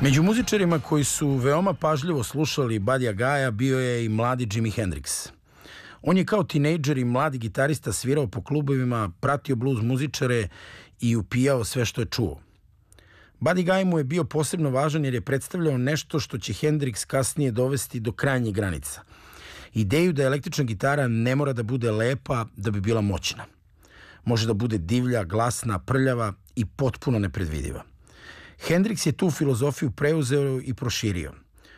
Među muzičarima koji su veoma pažljivo slušali Buddya Guyea bio je i mladi Jimi Hendrix. On je kao tinejdžer i mladi gitarista svirao po klubovima, pratio blues muzičare i upijao sve što je čuo. Buddy Guy mu je bio posebno važan jer je predstavljao nešto što će Hendrix kasnije dovesti do krajnjih granica. Ideju da električna gitara ne mora da bude lepa da bi bila moćna. Može da bude divlja, glasna, prljava i potpuno nepredvidiva. Hendrix je tu filozofiju preuzeo i proširio.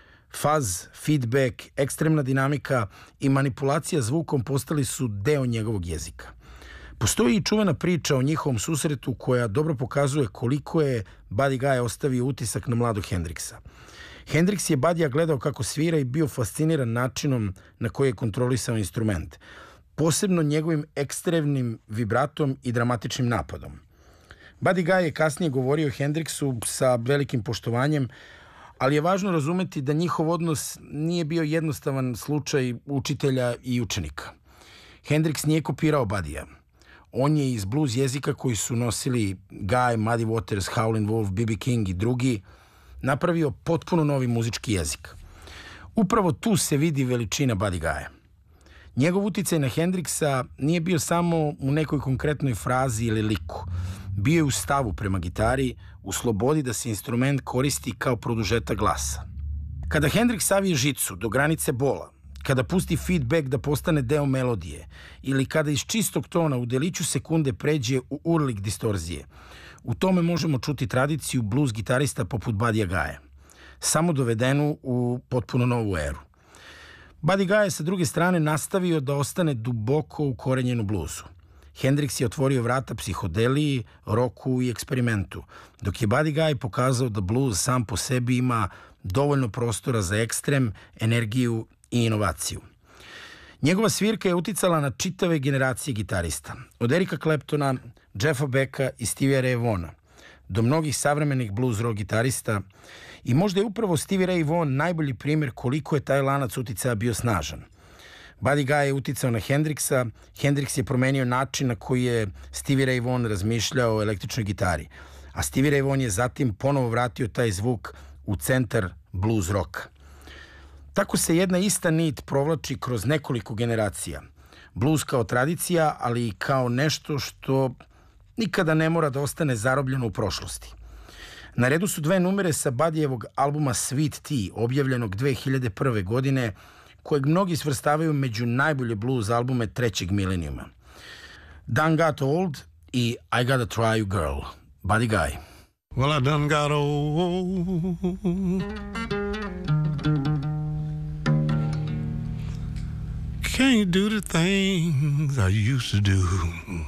Faz, feedback, ekstremna dinamika i manipulacija zvukom postali su deo njegovog jezika. Postoji i čuvena priča o njihovom susretu koja dobro pokazuje koliko je Buddy Guy ostavio utisak na mladog Hendrixa. Hendrix je Buddya gledao kako svira i bio fasciniran načinom na koji je kontrolisao instrument, posebno njegovim ekstremnim vibratom i dramatičnim napadom. Buddy Guy je kasnije govorio Hendrixu sa velikim poštovanjem, ali je važno razumeti da njihov odnos nije bio jednostavan slučaj učitelja i učenika. Hendrix nije kopirao Buddyja. On je iz blues jezika koji su nosili Guy, Muddy Waters, Howlin' Wolf, B.B. King i drugi, napravio potpuno novi muzički jezik. Upravo tu se vidi veličina Buddy Guya. Njegov uticaj na Hendrixa nije bio samo u nekoj konkretnoj frazi ili liku. Bio je u stavu prema gitari, u slobodi da se instrument koristi kao produžetak glasa. Kada Hendrix savije žicu do granice bola, kada pusti feedback da postane deo melodije ili kada iz čistog tona u deliću sekunde pređe u urlik distorzije, u tome možemo čuti tradiciju blues gitarista poput Buddya Guya, samo dovedenu u potpuno novu eru. Buddy Guy je sa druge strane nastavio da ostane duboko ukorenjen u bluzu. Hendrix je otvorio vrata psihodeliji, roku i eksperimentu, dok je Buddy Guy pokazao da blues sam po sebi ima dovoljno prostora za ekstrem, energiju i inovaciju. Njegova svirka je uticala na čitave generacije gitarista, od Erika Claptona, Jeffa Becka i Stevie Ray Vaughana, do mnogih savremenih blues rock gitarista, i možda je upravo Stevie Ray Vaughan najbolji primjer koliko je taj lanac uticaja bio snažan. Buddy Guy je uticao na Hendrixa, Hendrix je promenio način na koji je Stevie Ray Vaughan razmišljao o električnoj gitari, a Stevie Ray Vaughan je zatim ponovo vratio taj zvuk u centar blues rocka. Tako se jedna ista nit provlači kroz nekoliko generacija. Blues kao tradicija, ali i kao nešto što nikada ne mora da ostane zarobljeno u prošlosti. Na redu su dve numere sa Buddyjevog albuma Sweet Tea, objavljenog 2001. godine, kojeg mnogi svrstavaju među najbolje blues albume trećeg milenijuma. Done Got Old i I Gotta Try You Girl, Buddy Guy. Well, I done got old. Can't do the things I used to do.